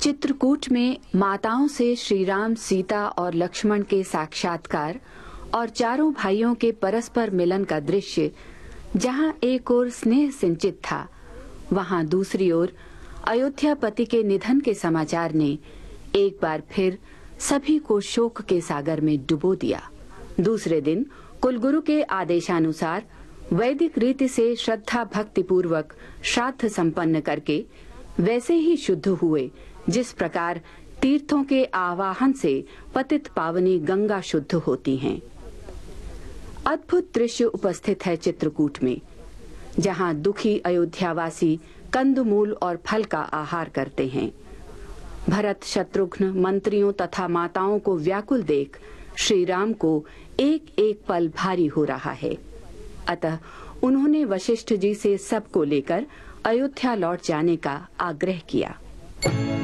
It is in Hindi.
चित्रकूट में माताओं से श्री राम, सीता और लक्ष्मण के साक्षात्कार और चारों भाइयों के परस्पर मिलन का दृश्य जहां एक ओर स्नेह सिंचित था, वहां दूसरी ओर अयोध्यापति के निधन के समाचार ने एक बार फिर सभी को शोक के सागर में डुबो दिया। दूसरे दिन कुलगुरु के आदेशानुसार वैदिक रीति से श्रद्धा भक्ति पूर्वक श्राद्ध संपन्न करके वैसे ही शुद्ध हुए जिस प्रकार तीर्थों के आवाहन से पतित पावनी गंगा शुद्ध होती हैं। अद्भुत दृश्य उपस्थित है चित्रकूट में, जहां दुखी अयोध्यावासी कंदमूल और फल का आहार करते हैं। भरत, शत्रुघ्न, मंत्रियों तथा माताओं को व्याकुल देख श्री राम को एक एक पल भारी हो रहा है। अतः उन्होंने वशिष्ठ जी से सबको लेकर अयोध्या लौट जाने का आग्रह किया।